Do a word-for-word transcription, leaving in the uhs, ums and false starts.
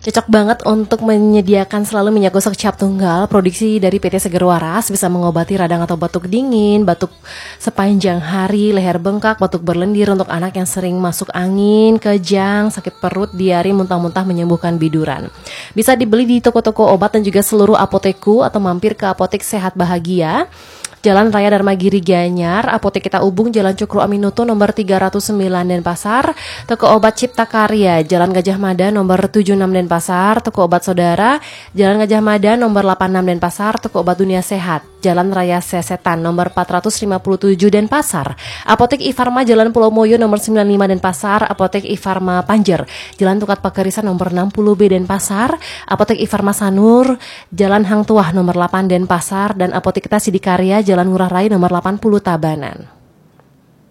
Cocok banget untuk menyediakan selalu minyak gosok cap tunggal produksi dari P T Seger Waras, bisa mengobati radang atau batuk dingin, batuk sepanjang hari, leher bengkak, batuk berlendir untuk anak yang sering masuk angin, kejang, sakit perut, diare, muntah-muntah, menyembuhkan biduran. Bisa dibeli di toko-toko obat dan juga seluruh apoteku atau mampir ke Apotek Sehat Bahagia, Jalan Raya Dharma Giri Gianyar, Apotek Kita Ubung, Jalan Cukro Aminoto nomor tiga ratus sembilan Denpasar, Toko Obat Cipta Karya, Jalan Gajah Mada nomor tujuh puluh enam Denpasar, Toko Obat Saudara, Jalan Gajah Mada nomor delapan puluh enam Denpasar, Toko Obat Dunia Sehat, Jalan Raya Sesetan nomor empat ratus lima puluh tujuh Denpasar, Apotek Ifarma Jalan Pulau Moyo nomor sembilan puluh lima Denpasar, Apotek Ifarma Panjer, Jalan Tukat Pakarisan nomor enam puluh B Denpasar, Apotek Ifarma Sanur, Jalan Hang Tuah nomor delapan Denpasar, dan Apotek Kita Sidikarya, Jalan Ngurah Rai nomor delapan puluh Tabanan.